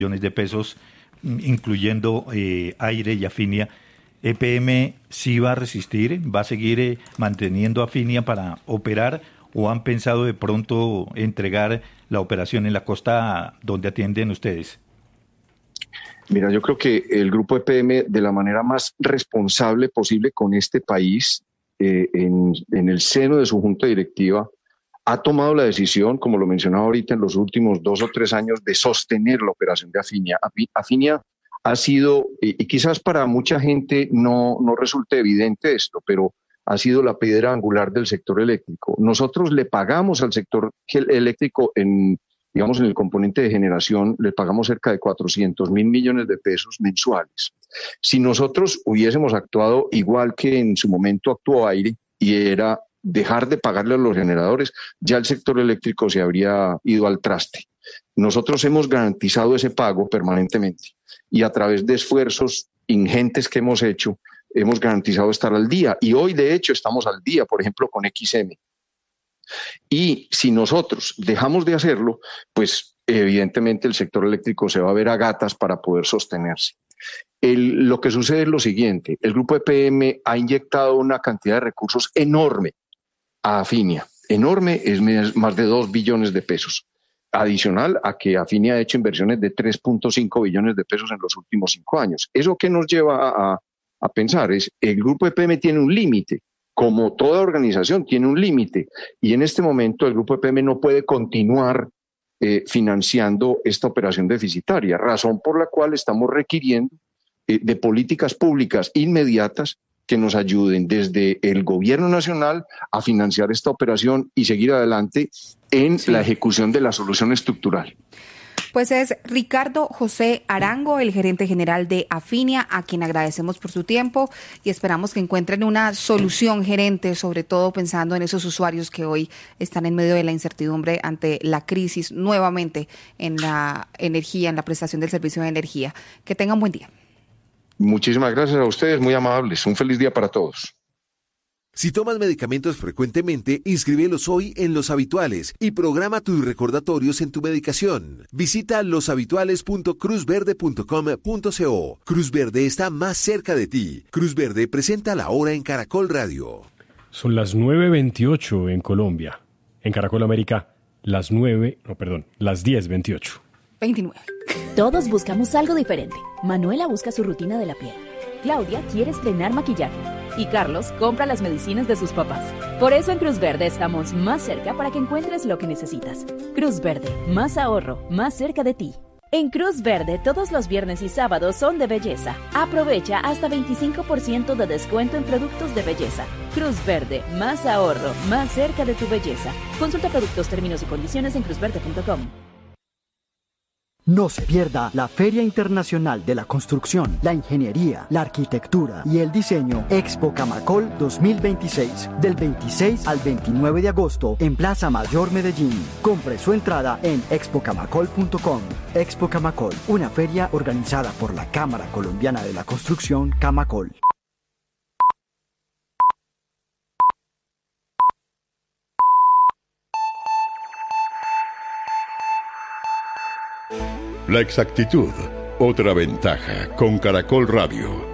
millones de pesos, incluyendo Aire y Afinia. ¿EPM sí va a resistir? ¿Va a seguir manteniendo Afinia para operar? ¿O han pensado de pronto entregar la operación en la costa donde atienden ustedes? Mira, yo creo que el grupo EPM, de la manera más responsable posible con este país, en el seno de su junta directiva, ha tomado la decisión, como lo mencionaba ahorita, en los últimos 2 o 3 años, de sostener la operación de Afinia. Afinia ha sido, y quizás para mucha gente no resulte evidente esto, pero ha sido la piedra angular del sector eléctrico. Nosotros le pagamos al sector eléctrico digamos, en el componente de generación, le pagamos cerca de 400.000 millones de pesos mensuales. Si nosotros hubiésemos actuado igual que en su momento actuó Aire, y era dejar de pagarle a los generadores, ya el sector eléctrico se habría ido al traste. Nosotros hemos garantizado ese pago permanentemente y a través de esfuerzos ingentes que hemos hecho, hemos garantizado estar al día. Y hoy, de hecho, estamos al día, por ejemplo, con XM. Y si nosotros dejamos de hacerlo, pues evidentemente el sector eléctrico se va a ver a gatas para poder sostenerse. Lo que sucede es lo siguiente: el grupo EPM ha inyectado una cantidad de recursos enorme a Afinia. Enorme, es más de 2 billones de pesos. Adicional a que Afinia ha hecho inversiones de 3.5 billones de pesos en los últimos 5 años. ¿Eso qué nos lleva a pensar? El grupo EPM tiene un límite. Como toda organización tiene un límite, y en este momento el grupo EPM no puede continuar financiando esta operación deficitaria, razón por la cual estamos requiriendo de políticas públicas inmediatas que nos ayuden desde el gobierno nacional a financiar esta operación y seguir adelante en la ejecución de la solución estructural. Pues es Ricardo José Arango, el gerente general de Afinia, a quien agradecemos por su tiempo y esperamos que encuentren una solución, gerente, sobre todo pensando en esos usuarios que hoy están en medio de la incertidumbre ante la crisis nuevamente en la energía, en la prestación del servicio de energía. Que tengan buen día. Muchísimas gracias a ustedes, muy amables. Un feliz día para todos. Si tomas medicamentos frecuentemente, inscríbelos hoy en Los Habituales y programa tus recordatorios en tu medicación. Visita loshabituales.cruzverde.com.co. Cruz Verde está más cerca de ti. Cruz Verde presenta la hora en Caracol Radio. Son las 9:28 en Colombia. En Caracol América, las 10:28. 29. Todos buscamos algo diferente. Manuela busca su rutina de la piel. Claudia quiere estrenar maquillaje. Y Carlos compra las medicinas de sus papás. Por eso en Cruz Verde estamos más cerca para que encuentres lo que necesitas. Cruz Verde, más ahorro, más cerca de ti. En Cruz Verde, todos los viernes y sábados son de belleza. Aprovecha hasta 25% de descuento en productos de belleza. Cruz Verde, más ahorro, más cerca de tu belleza. Consulta productos, términos y condiciones en cruzverde.com. No se pierda la Feria Internacional de la Construcción, la Ingeniería, la Arquitectura y el Diseño Expo Camacol 2026, del 26 al 29 de agosto en Plaza Mayor Medellín. Compre su entrada en expocamacol.com. Expo Camacol, una feria organizada por la Cámara Colombiana de la Construcción, Camacol. La exactitud, otra ventaja con Caracol Radio.